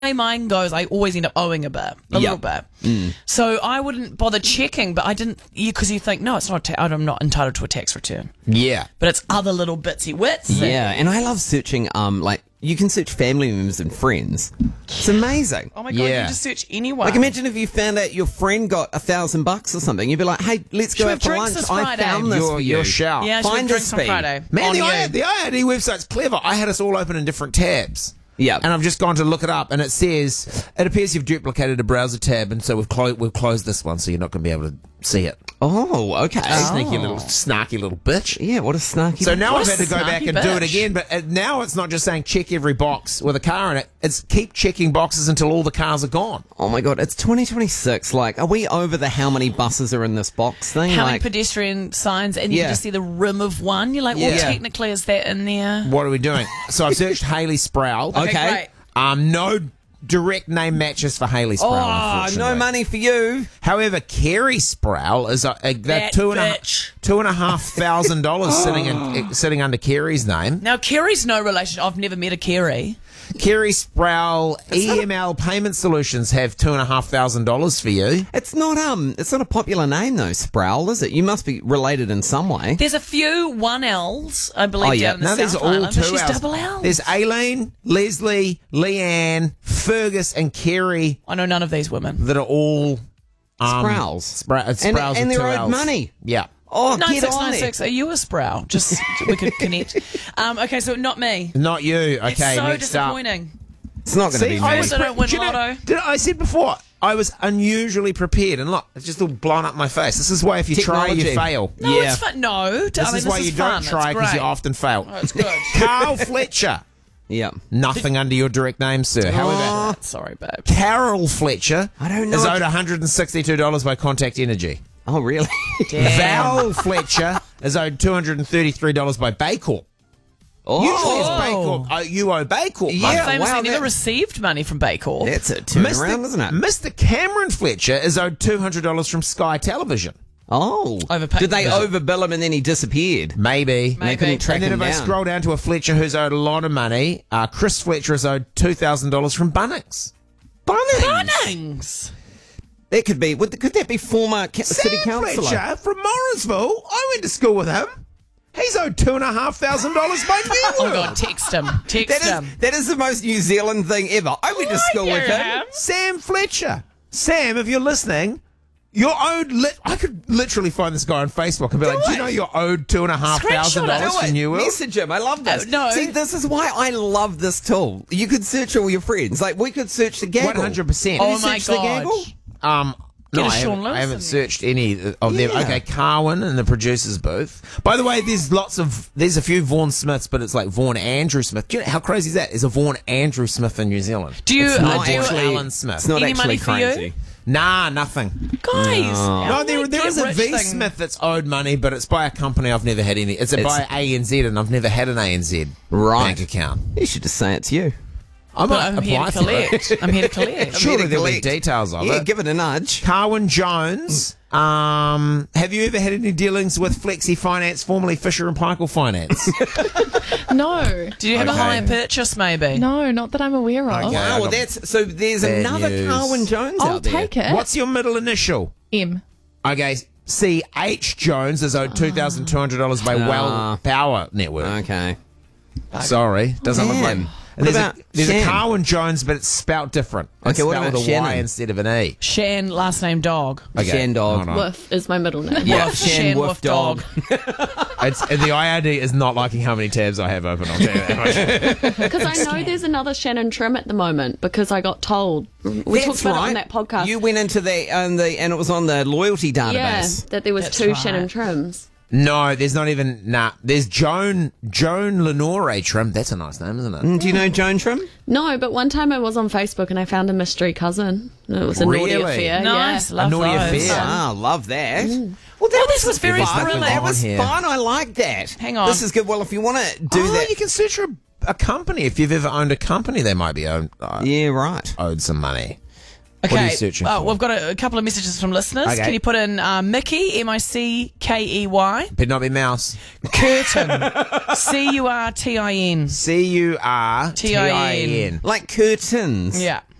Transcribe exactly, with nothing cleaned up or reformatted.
mine goes, I always end up owing a bit, a Yep. little bit. Mm. So I wouldn't bother checking, but I didn't, because you, you think, no, it's not, ta- I'm not entitled to a tax return. Yeah. But it's other little bitsy wits. Yeah, and I love searching, um, like, you can search family members and friends. It's amazing. Oh my God, Yeah. you just search anyone. Like, imagine if you found out your friend got a thousand bucks or something. You'd be like, hey, let's go Should we out for drinks lunch. this I Friday? found this Your, for you. your shout. Yeah, should we Find drink us some fee. Friday? Man, On the, you. I, the I R D website's clever. I had us all open in different tabs. Yeah. And I've just gone to look it up, and it says, it appears you've duplicated a browser tab, and so we've, clo- we've closed this one, so you're not going to be able to see it. Oh, okay. Sneaky little, snarky little bitch. Yeah, what a snarky. So now What I've a had to go back snarky and do it bitch. again, but uh, now it's not just saying check every box with a car in it. It's keep checking boxes until all the cars are gone. Oh my God, it's twenty twenty-six. Like, are we over the how many buses are in this box thing? How many like, pedestrian signs, and you Yeah. can just see the rim of one. You're like, well, Yeah. technically, is that in there? What are we doing? So I've searched Hayley Sproul. Okay. great. Um, no direct name matches for Hayley Sproul. oh, no unfortunately. money for you. However, Kerry Sproul is a, a, That two and a bitch. two and a half thousand dollars sitting in, uh, sitting under Kerry's name. Now, Kerry's no relation. I've never met a Kerry. Kerry Sproul E M L Payment Solutions have two and a half thousand dollars for you. It's not um, it's not a popular name though, Sproul, is it? You must be related in some way. There's a few one L's, I believe, Oh, yeah. down in the No, South there's all Island, two but she's L's. double L. There's Aileen, Leslie, Leanne, Fergus, and Kerry I know none of these women. that are all um, Sprouls. Spra- uh, And- Sprouls and with they're two owed Ls. money. Yeah. Oh, Nine get six on nine it. six. Are you a Sproul? Just so we could connect. Um, okay, so not me. Not you. Okay, It's so next up. disappointing. It's not going to See, be I me. was, Also don't win do you know- lotto. did I, I said before, I was unusually prepared, and look, it's just all blown up my face. This is why if you try, you Technology. fail. No, Yeah. it's fun. No, This I mean, is why this you is don't fun. try It's because you great. often fail. Oh, it's good. Carl Fletcher. Yeah. Nothing under your direct name, sir. However, Sorry, babe. Carol Fletcher I don't is know. owed one hundred sixty-two dollars by Contact Energy. Oh, really? Val Fletcher is owed two hundred thirty-three dollars by Baycorp. oh, Usually it's Baycorp. Oh, you owe Baycorp. Yeah. money. I famously wow, never that- received money from Baycorp. that's a turnaround, isn't it? Mister Cameron Fletcher is owed two hundred dollars from Sky Television. Oh. Overpaid Did they for that. overbill him and then he disappeared? Maybe. And they couldn't track And then him if I down. scroll down to a Fletcher who's owed a lot of money, uh, Chris Fletcher is owed two thousand dollars from Bunnings. Bunnings. Bunnings. That could be. Would, could that be former ca- city Sam councillor? Fletcher from Morrisville. I went to school with him. He's owed two and a half thousand dollars by New Oh, World. God, text him. Text That him. is, that is the most New Zealand thing ever. I went to school with him. Sam Fletcher. Sam, if you're listening, you're owed. Li- I could literally find this guy on Facebook and be like, "Do you know you're owed two and a half thousand Screenshot it. dollars Do for it. New World?" Message him. I love this. Uh, no. See, this is why I love this tool. You could search all your friends. Like, we could search the gaggle. One hundred percent. Oh, my search the God. gaggle? Um, no, Get a I Sean haven't, Lewis I haven't in searched any of them. Yeah. Okay, Carwin in the producer's booth. By the way, there's lots of, there's a few Vaughan Smiths, but it's like Vaughan Andrew Smith. Do you know how crazy is that? There's a Vaughan Andrew Smith in New Zealand. Do you, It's uh, not do you- actually Alan Alan Smith. It's not Any actually money for you? crazy. Nah, nothing. Guys. No, there, there is a V Smith that's owed money, but it's by a company I've never had any. It's, It's- by A N Z, and I've never had an A N Z Right. bank account. You should just say it's you. I But might I'm here apply to for it. collect. I'm here to collect. Surely Here to there'll be collect. details of Yeah, it. give it a nudge. Carwin Jones. Um, have you ever had any dealings with Flexi Finance, formerly Fisher and Paykel Finance? No. Do you have a Okay. hire purchase, maybe? No, not that I'm aware of. Okay. Wow, I well, got that's so. There's bad another news. Carwin Jones I'll out there. take it. What's your middle initial? M. Okay, C H Jones is owed two thousand two hundred dollars by Ah. Well Power Network. Okay. Sorry, doesn't look like. Damn. And What there's about a, there's a Shan? Carwin Jones, but it's spelt different. It's Okay, what spelled about with a Y Shannon? instead of an E. Shan, last name dog. Okay, Shan dog. hold on. Woof is my middle name. Yeah, Woof, Shan Shan Wolf Wolf dog. It's, and the I R D is not liking how many tabs I have open. I'll tell you that much. Because I know there's another Shannon Trim at the moment because I got told. We That's talked about right. it on that podcast. You went into the and the and it was on the loyalty yeah, database. that there was That's two right. Shannon Trims. No, there's not even. Nah, there's Joan Joan Lenore Trim. That's a nice name, isn't it? Mm, do you know Joan Trim? No, but one time I was on Facebook and I found a mystery cousin. And it was a naughty Really? affair. Nice. Yeah. Love A naughty those. affair. Ah, love that. Well, that Oh, this was very fun. thrilling. That was on here. fun. I like that. Hang on. This is good. Well, if you want to do oh, that, you can search for a, a company. If you've ever owned a company, they might be owned, uh, yeah, right. owed some money. Okay. What are you searching uh, for? We've got a, a couple of messages from listeners. Okay. Can you put in uh, Mickey, M I C K E Y, Better not be mouse. curtain, C U R T I N. C U R T I N. Like curtains. Yeah.